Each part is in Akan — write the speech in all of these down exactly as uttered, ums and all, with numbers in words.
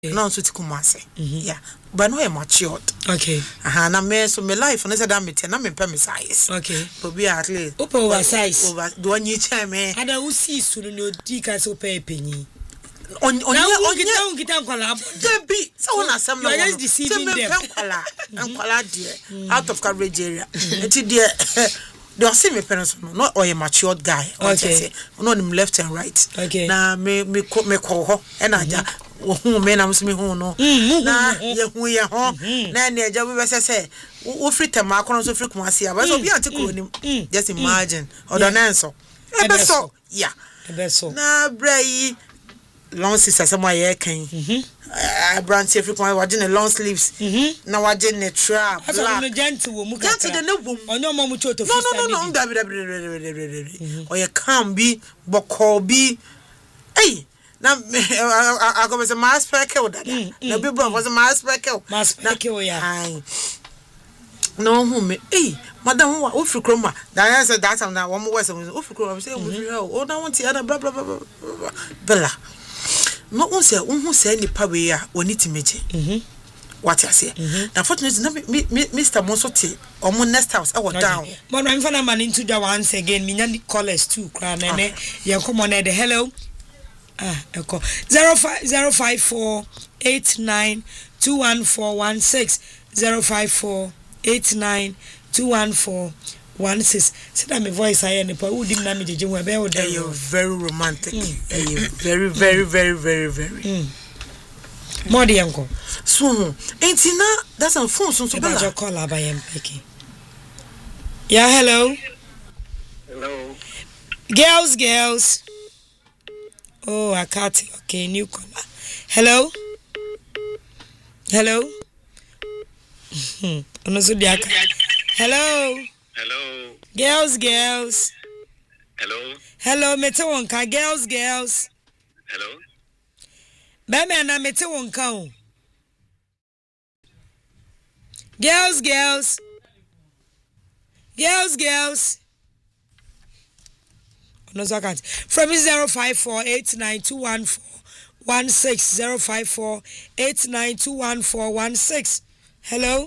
no so ti kumase yeah but no matured okay aha na me so me life no say that me na me pay me size okay but be at least open oversize over do any time me ada wo si su no di ka so pay penyi on on on kita on kita nkwala be so na sam no you are just deceiving them nkwala nkwala there out of coverage area enti there they are see me parents no not or a matured guy okay no them left and right okay na me me me ko ho e na ja wo hu me na mso me hu no na ye hu ye ho na na eja we se se wo free tem akono so free kumase ya but so bi antikuro nim just imagine ordinance e be so yeah e be so na brai long sister some ye kan mhm brand free kumase wajin long sleeves na wajin ne trap black no gentle wo mu ka gentle de ne wo onyo mo mu choto no no no no da bi da bi o ye kan bi boko bi eh na I go with a mass packer that na bi bro was a mass packer mass packer ya no who me eh madam wo free kroma that said that time na one more so wo free kroma say we free oh na want ya blah blah blah blah no one say who say nipa we ya oni timeje mhm what you say na fortunately na Mister Monsoti omo next house I was down but I'm fana man into that once again me nya callers too kra na ne ye come on the hello ah eko zero five zero five four eight nine two one four one six zero five four eight nine two one four one six. See that my voice I any pa udi na me jeje we be o dey. You very romantic. You very very very very very. More the uncle. So, enti na that's on phone so so bella. Just call abayem peki. Yeah, hello. Hello. Girls, girls. Oh, I can't. Okay, new caller. Hello. Hello. Hello. Hello. Girls, girls. Hello. Hello, mete wonka. Girls, girls. Hello. Bame na mete wonka. Girls, girls. Girls, girls. No second. From zero five four eight nine two one four one six zero five four eight nine two one four one six. Hello.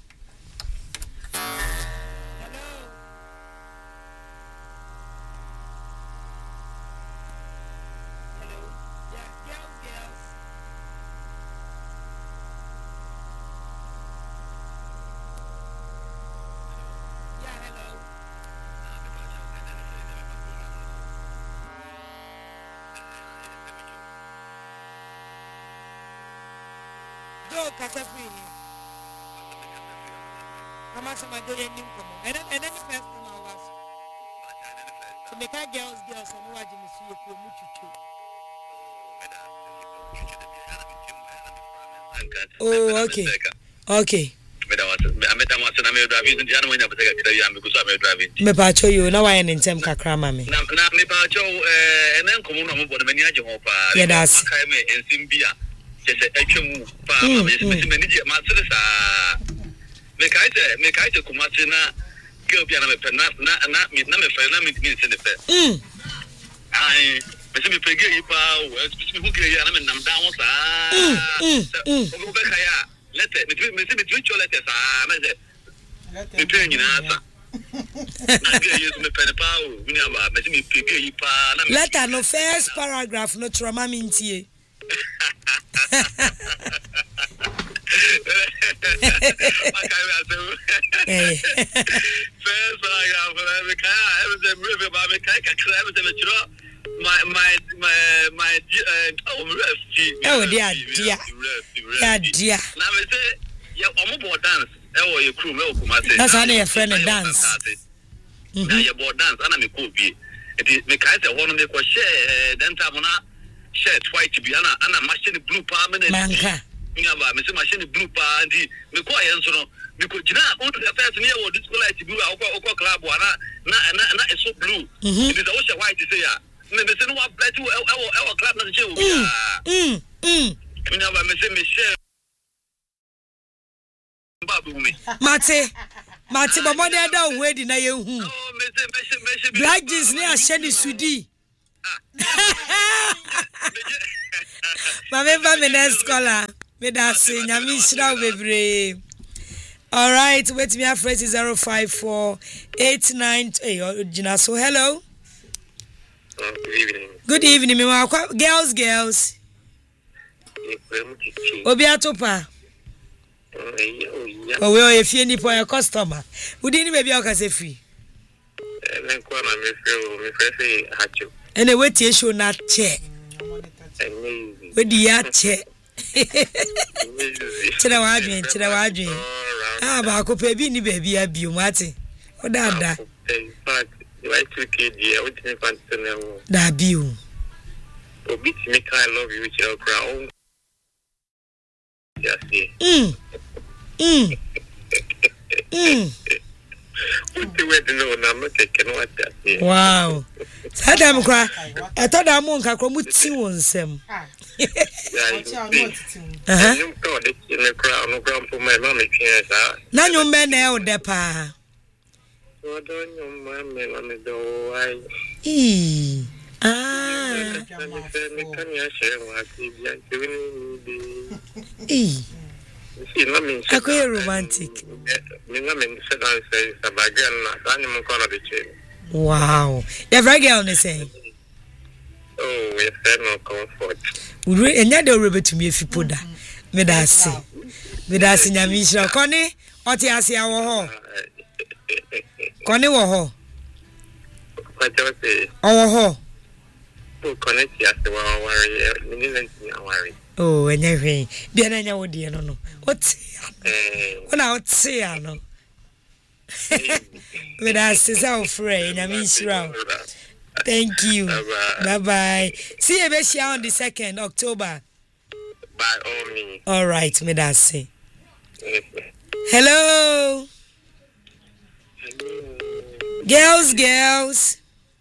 Girls, girls, and watching the sea of oh, okay. Okay. Me pacho you now I am in tem kakra mama. Na na me pacho eh enen komo no mo bodo mani age ho pa. Yeah, that's kai me ensim bia. Jese atwemu pa ma me se me ni ma sere sa. Me kai se me kai se kumase na girl bia na me pe na na na me na me fe na me me se ne pe. Mm. Ai me se me pe girl yi pa o me hu girl yi na me nam down wo sa. Mm. Mm. O go ka ya letter me me se me twitch letter sa me se me pe nyina sa. Na girl yi me pe ne pa o me ni aba me se me pe girl yi pa na me letter no first paragraph no trauma me ntie. My my my my oh oh dear dear yeah dear na me say ya omo dance e wo ye crew me o kuma say that's how your friend dance na ya bo dance ana me ko bi e me kai say wono me ko share then time na shirt white bi ana ana machine blue pa me na manka ngaba me say machine blue pa ndi me ko ye nso no me ko jina on the first me wo disco light blue akwa akwa club ana na na na e so blue it is a wash white say ya me me say no wa black e wo e wo club na je wo ya mm mm ngaba me say me share babu me mate mate bo mo dey da we di na ye hu oh me say me say me say black jeans ni a sheni sudi Mame ba me next caller. Me da say nyame shira bebre. All right, wait me afresh zero five four eight nine eh Gina so hello. Uh, good evening. Good evening, me wa girls girls. Obi atopa. Oh we o efie ni for your customer. We didn't maybe o ka say free. Eh kwa na me feel me say hacho. Ene wetie show na che. We di ya che. Tira wa adwen, tira wa adwen. Ah ba ko pe bi ni ba bi abio mate. O da da. In fact, why two K G I want me fantasy Da bio. Obi ti me I love you which your crown. Yes. Mm. Mm. Mm. Wow. Sadam kwa. I thought I'm on kakro mu ti won sem. Uh-huh. Na nyom be na e o de pa. Eh. Ah. Eh. Akoye romantic. Wow. Your very girl ne say. Oh, we say no comfort. We enya de rebe to me fipoda. Me da se. Me da se nyame hira. Kone oti ase awo ho. Kone wo ho. Kwacho say. Owo ho. To connect ya se wa worry. Me ni na worry. Oh, enya hwe. Bia na nya wo de no no. Oti. Eh. Ona oti ya no. Me da se sa ofre nyame hira. Thank you. Bye-bye. Bye-bye. See you be on the second October. By all means. All right, me that say. Hello. Hello. Girls, girls.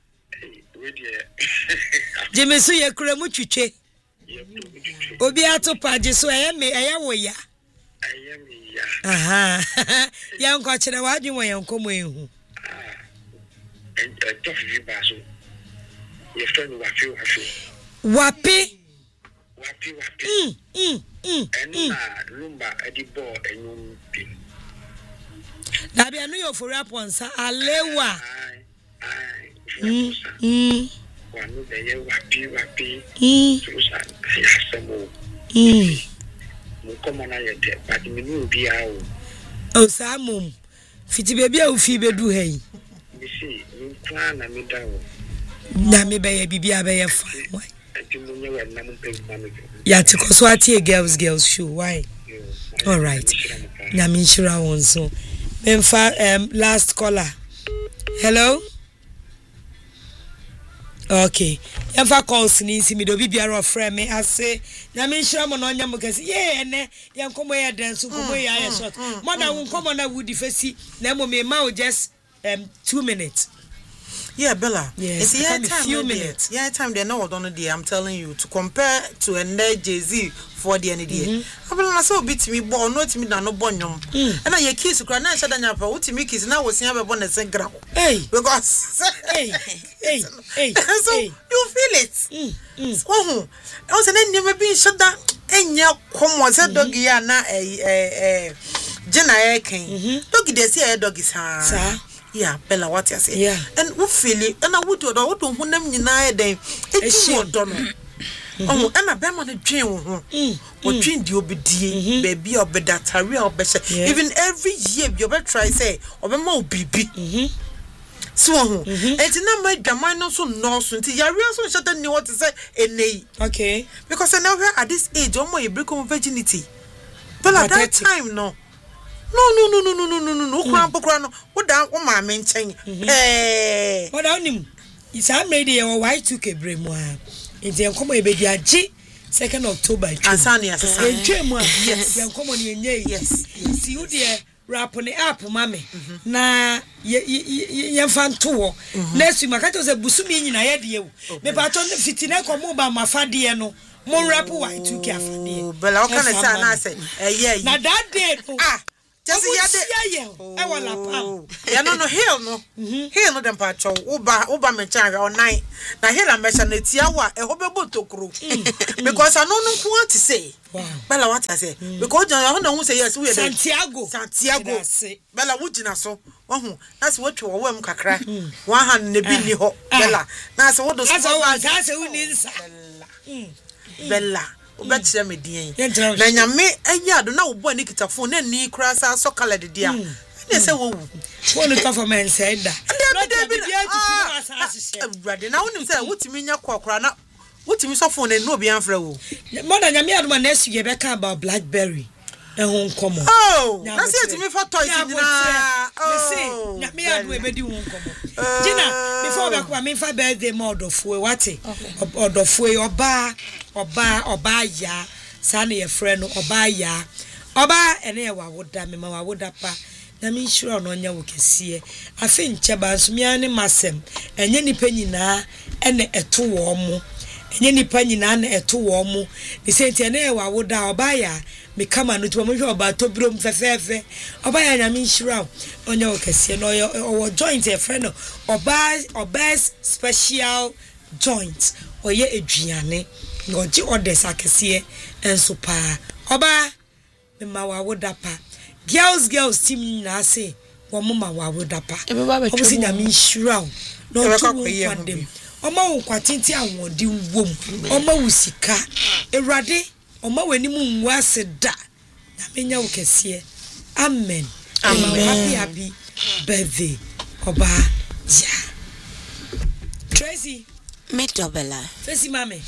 Jimmy so ye kura mu twitwe. Obi atopa je so eye me eye wo ya. Eye me ya. Aha. Ya nko kire wa adwen wo ye nko mo ehu. Ah. And just you baso. Your friend wapi wapi. Wapi. Wapi wapi. Mm mm mm. And na lumba edibo enyum pin. Na bia no yo for raponsa alewa. Ai ai. Mm mm. Wanu de ye wapi wapi. Mm. So sa yasemo. Mm. Mo komo na ye de, but me ni obi a o. O sa mum. Fiti baby a ufi bedu hey. Me see, me kwa na me da o. Na me be ye bibia be ye fine. Why? Atimunye wa na mo pe na me. Ya tikoso atie girls girls show. Why? All right. Na me nshira won so. Memfa um last caller. Hello? Okay. Emfa calls ni nsi me do bibia friend me ase. Na me nshira mo no nya mo kase. Ye ene ye nkomo ye dance nkomo ye aye short. More than nkomo na would face na mo me ma just um two minutes. Yeah, Bella. Yes, it's yeah, time, a few no minutes. Yeah, time they know what on the day. I'm telling you to compare to a Jay-Z for the end of the day. I will so beat me, but not me no bonyum. And I kiss cry na shada nya pa uti me kiss na was nya be born the same ground. Hey, because hey, hey, hey. So hey. you feel it. Mm, mm. Oh, I was an never being shut down. Enya come on said doggy ya na eh eh Jenna eh ken. Doggy dey see a doggy sa. Sir. Yeah, Bella, what you say? Yeah. And we feel it, and I would do what to whom them deny them. It's your donor. Oh, and a bema the dream. What dream do you be dear, baby, or be that real better? Even every year, you better try say, or be more baby. So, it's not my damn no so no soon. Till you real so shut know what to say, and nay. Okay. Because I know at this age, oh my break of virginity. Bella, at that time, no. No no no no no no no no no kwan pokra no wo da wo ma me nchen eh what down him is I made e why took a bremu a enti enkomo e be di agi second October ansani asesa entwemu a yes enkomo ne enye yes si you there rap ne app mame na ye ye fanto wo next week maka to say busumi nyina ye de wo me pa to fitina komo ba mafade no mo rap why took afade bella o kana say na say eh yeah na that day ah just yade yeah e wala pam ya no no hill no hill no dem pa cho uba uba me chan o nine na hill am mecha na tia wa e ho be botokro because I no no want to say bella what I say because I no know say yes we Santiago Santiago bella wo gina so wo hu na se wo twe wo am kakra one hand na bi ni ho bella na se wo do so ba sa se uni nsa bella obetire me dien na nyame anya do na wo bo ani kitafo na ni kura sa so kala de dia na se wo wu won ka for men say da na de bi ah brother na wonim say wotimi nya kokora na wotimi so phone na no bi anfra wo more than nyame adoma na esu ye be ka about blackberry e ho nkomo oh na say timi for toys ni na me say nyame adu e be di ho nkomo Gina before we come me fa birthday mo odofo what odofo oba oba oba ya sa na ye frɛ no oba ya oba ene ye wa woda me ma wa woda pa na me sure no nya wo kese afi ncheba nso me ane masem enye nipa nyina ene eto wo mo enye nipa nyina na eto wo mo ni senti ene ye wa woda oba ya me kama no to mo hwe oba to brom fefefe oba ya nya me sure onya wo kese no o joint e frɛ no oba oba's special joint oye eduane no ji orders akese enso pa oba me ma wa woda pa girls girls team na say wo mama wa woda pa obo si nya me sure no to dem oma wo kwatinti awon di wom oma wo sika ewrade oma wani mu nwu aseda na menya wo kese amen amen happy happy birthday oba ja Tracy me dobela Tracy mame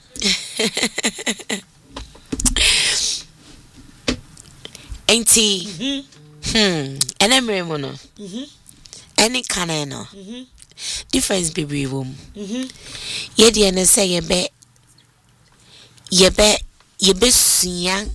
Auntie mhm hmm enemre mo no mhm any kana no mhm difference baby wom mhm ye de na say ye be ye be ye be suya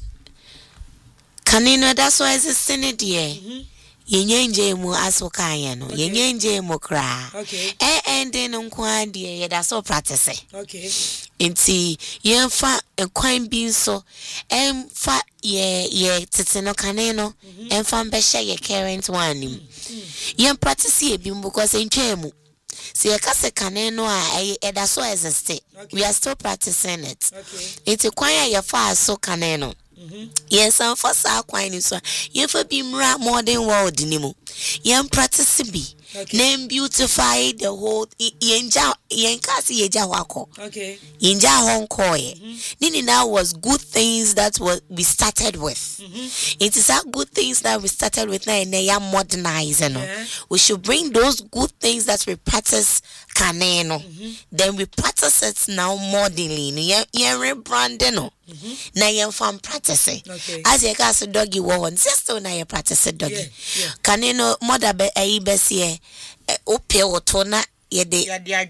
kanino that's why is sin de mhm ye nyenje mu asoka ye no ye nyenje mu kra okay eh ende no kwa de ye da so practice okay Inti ye fa ekwan bi so em fa ye ye tete no kane no em fa mbehye ye current one nim ye practice ye bi because entwemu se ye kase kane no a e da so exist we are still practicing it okay inti kwan ye fa so kane no mhm yes am for sa kwan ni so ye fa bi mra modern world ni mu ye practice bi okay. Name beautify the whole yenja yenkasi yeja wako okay yenja honko ye nini now was good things that was we started with mm-hmm. It is that good things that we started with now and they are modernizing yeah. We should bring those good things that we practice kaneno mm-hmm. Then we practice it now modernly ye ye rebranding no mm-hmm. Na ye fam practice okay. As ye gas doggy wo sister na ye practice doggy yeah, yeah. Kaneno mother be ayi besie ope otona ye de ye de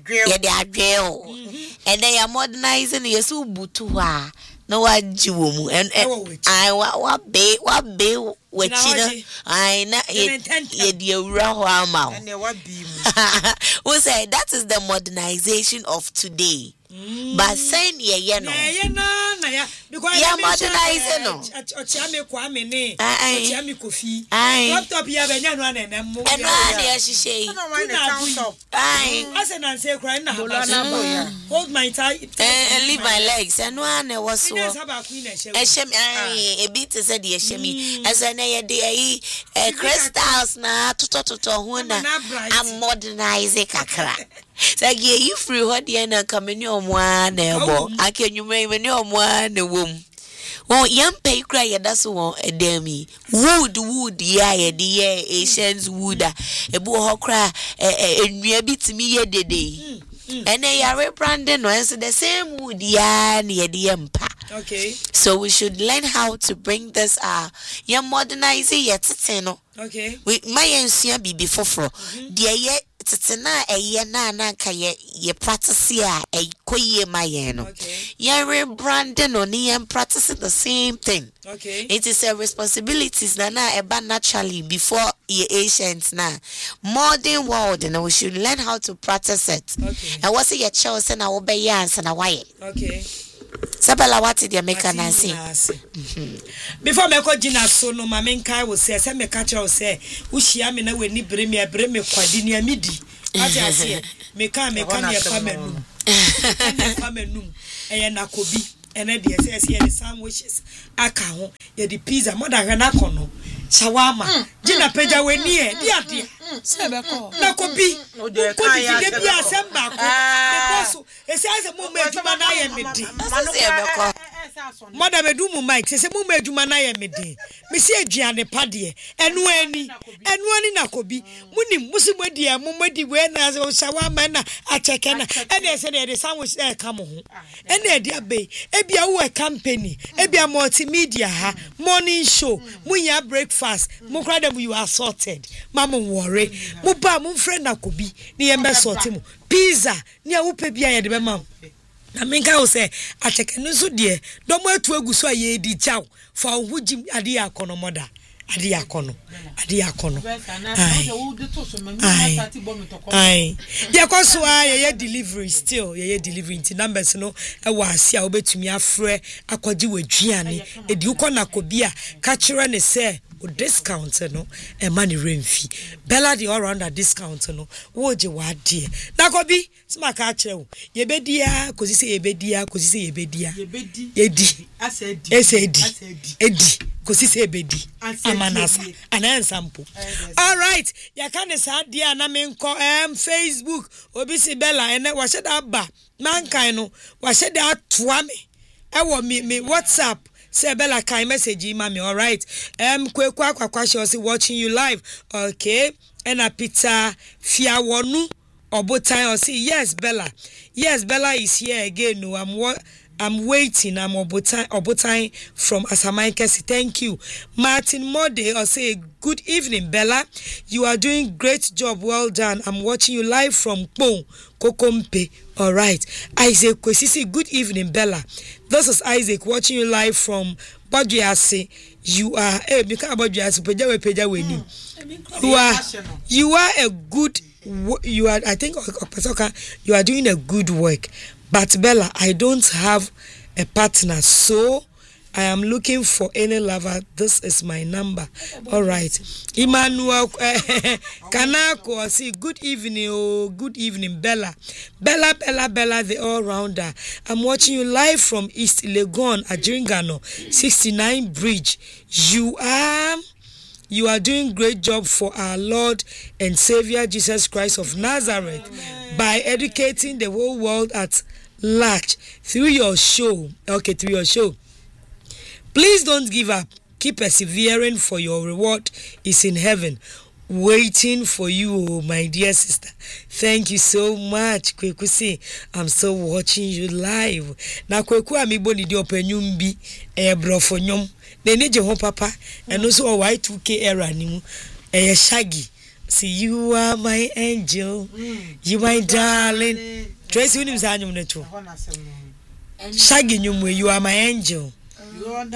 adwel and they are modernizing ye so butu ha no wa jiwo mu and I wa wa be wa be we chino I na ye de ura ho ama and wa bi mu we say that is the modernization of today. Mm. But saying ye ye no ye na na ya because ya modernize no ochiame kwa me ne ochiame kofi laptop ya benya no na na mo eno na ya hihye no why the town ai ase na say cry na hold my tight and leave my legs eno na wo so ehye ai e bit say de ehye mi ase na ye de ai crystals na totototo ho na am modernize kakra Sagi you free what the na kameni omwa na ebo akenyume meni omwa na wom won yampe kra ye da so won edami wood wood ya ye de ye Asians wood ebu ho kra enua bitimi ye dede ene ya rebranding no is the same wood ya na ye de yampa okay so we should learn how to bring this uh ya modernize ye tete no okay we my ensua bibi foforo de ye tena eye na na ka ye ye practice ya e koye maye no ye rebranding no ni ye practice the same thing okay it is a responsibilities na na eba naturally before ye ancient na modern world and we should learn how to practice it okay and what say your choice na wo be yan na why okay Sabela what did you make an answer? Before me ko gina so no ma menkai wo say say me catch her say ushia me na we ni breme breme kwadi ni amidi ati ase me ka me ka ne fa manum ne fa manum eye na kobi ene de say say the sandwiches aka ho ye the pizza mo da na kono shawama gina peja we ni e dia dia se be ko na kobi ko di de bia semba ko me boso e say say mo me aduma na ye me di Se be ko Mother me do mu mic say mu me aduma na ye me din me se aduane pa de enu ani enu ani na kobi munim musimu di am mu di we na shawama na acheke na ene say de sandwich e ka mo ho ene de abe e bia wo company e bia multimedia ha morning show munya breakfast mu kra dem you are sorted mama worry mu ba mu friend na kobi ni ye be sorted mu pizza ni a wo pe bia ye de be mam na menka wo say acheke no so de do mo atu aguso aye di chaw fa wo jim ade akono moda ade akono ade akono ai ya kwaso aye ye delivery still ye ye delivery nti numbers no e wa asia obetumi afre akwaji wadwiane edi ukona kobia ka kire ne say o discount no e money remfi bella the all round discount no wo je wa de na kobi sima ka kire wo ye bedia kosi se ye bedia kosi se ye bedia ye di asedi asedi edi kosi se bedi amanasa ana sample all right ya kan sa dia na menko em Facebook obi si bella ene wa sheda ba mankan no wa sheda toa me e wo me me WhatsApp say bella kai message mami all right um kweku akwakwa she watching you live okay and a pizza fia wonu obotan or say yes bella yes bella is here again no i'm what I'm waiting. I'm obotan obotan from Asamaikesi. Thank you. Martin Mode or say good evening Bella. You are doing great job. Well done. I'm watching you live from Pong Kokompe. All right. Isaac Kwesisi. Good evening Bella. This is Isaac watching you live from Badriase. You are eh because Badriase peja we peja we ni. You are you are a good you are I think you are doing a good work. But Bella, I don't have a partner, so I am looking for any lover. This is my number. All right. Emmanuel Kanako, say good evening, oh, good evening, Bella. Bella, Bella, Bella, the all-rounder. I'm watching you live from East Legon, Adringano, sixty-nine Bridge. You are... You are doing great job for our Lord and Savior Jesus Christ of Nazareth by educating the whole world at large through your show. Okay, through your show. Please don't give up. Keep persevering, for your reward is in heaven, waiting for you, my dear sister. Thank you so much, Kwekusi. I'm still watching you live. Now, Kweku amibo ni di openyumbi e brofonyom. Neneje ho papa and also Y two K era ni mu eh Shaggy. See you are my angel. Mm. You my darling. Tracy unim za anyum neto. Shaggy nyum you are my angel.